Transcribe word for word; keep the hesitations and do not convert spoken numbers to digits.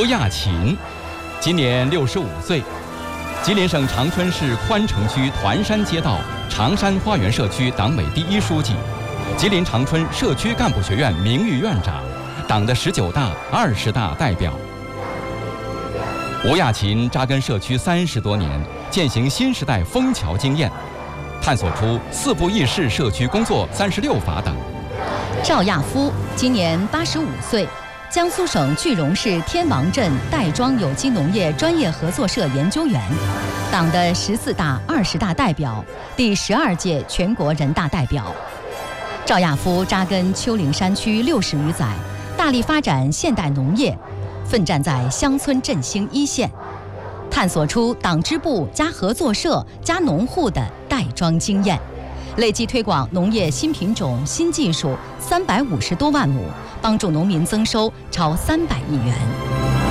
吴亚勤，今年六十五岁，吉林省长春市宽城区团山街道长山花园社区党委第一书记，吉林长春社区干部学院名誉院长，党的十九大、二十大代表。吴亚勤扎根社区三十多年，践行新时代枫桥经验，探索出四步议事社区工作三十六法等。 赵亚夫今年八十五岁，江苏省句容市天王镇袋庄有机农业专业合作社研究员，党的十四大、二十大代表，第十二届全国人大代表。赵亚夫扎根丘陵山区六十余载，大力发展现代农业，奋战在乡村振兴一线，探索出党支部加合作社加农户的袋庄经验，累计推广农业新品种、新技术三百五十多万亩，帮助农民增收超三百亿元。